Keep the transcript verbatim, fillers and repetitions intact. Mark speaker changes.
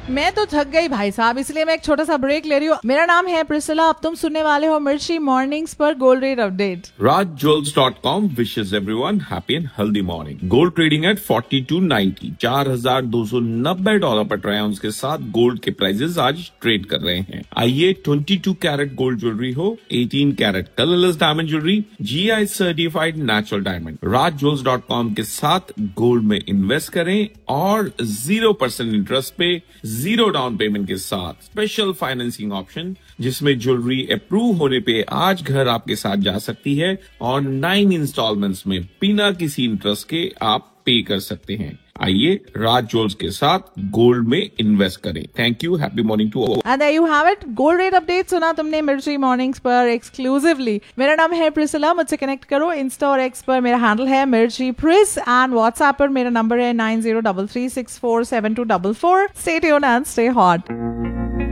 Speaker 1: मैं तो थक गई भाई साहब, इसलिए मैं एक छोटा सा ब्रेक ले रही हूँ। मेरा नाम है प्रिसिला, अब तुम सुनने वाले हो मिर्ची मॉर्निंग्स पर gold rate update.
Speaker 2: Raj Jewels dot com wishes everyone happy and healthy morning. Gold trading at forty-two ninety, चार हजार दो सौ नब्बे डॉलर पर ट्राई आउंस के साथ गोल्ड के प्राइसेस आज ट्रेड कर रहे हैं। आइए बाईस कैरेट गोल्ड ज्वेलरी हो, अठारह carat colourless diamond jewellery, GI certified natural diamond, Raj Jewels dot com के साथ गोल्ड में इन्वेस्ट करें और जीरो परसेंट इंटरेस्ट पे जीरो डाउन पेमेंट के साथ स्पेशल फाइनेंसिंग ऑप्शन, जिसमें ज्वेलरी अप्रूव होने पे आज घर आपके साथ जा सकती है और नाइन इंस्टॉलमेंट्स में बिना किसी इंटरेस्ट के आप पे कर सकते हैं। आइए राज ज्वेल्स के साथ गोल्ड में इन्वेस्ट करें। Thank you, happy morning to all.
Speaker 1: And there you have it, gold rate update सुना तुमने मिर्ची मॉर्निंग्स पर एक्सक्लूसिवली। मेरा नाम है प्रिसिला, मुझसे कनेक्ट करो इंस्टा और एक्स पर, मेरा हैंडल है मिर्ची प्रिस, एंड व्हाट्सएप पर मेरा नंबर है nine zero three three six four seven to four four. Stay tuned and stay hot.